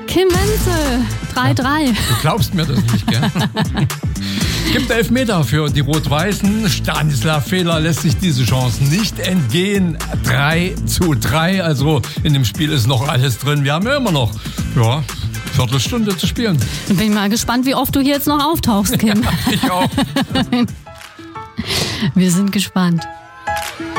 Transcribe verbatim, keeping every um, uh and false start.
Kim Wenzel, drei drei. Ja, du glaubst mir das nicht, gell? Gibt Elfmeter für die Rot-Weißen. Stanislav Fehler lässt sich diese Chance nicht entgehen. drei zu drei, also in dem Spiel ist noch alles drin. Wir haben ja immer noch, ja, Viertelstunde zu spielen. Dann bin ich mal gespannt, wie oft du hier jetzt noch auftauchst, Kim. Ja, ich auch. Wir sind gespannt.